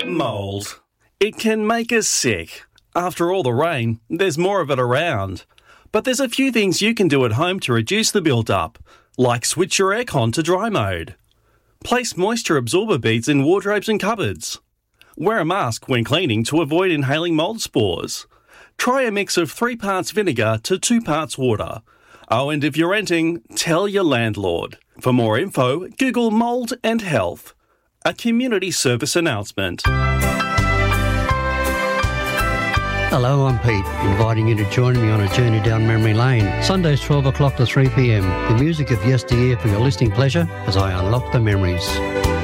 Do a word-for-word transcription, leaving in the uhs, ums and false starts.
Mould. It can make us sick. After all the rain, there's more of it around. But there's a few things you can do at home to reduce the build-up, like switch your aircon to dry mode. Place moisture absorber beads in wardrobes and cupboards. Wear a mask when cleaning to avoid inhaling mould spores. Try a mix of three parts vinegar to two parts water. Oh, and if you're renting, tell your landlord. For more info, Google Mould and Health. A community service announcement. Hello, I'm Pete, inviting you to join me on a journey down memory lane. Sundays twelve o'clock to three p m. The music of yesteryear for your listening pleasure as I unlock the memories.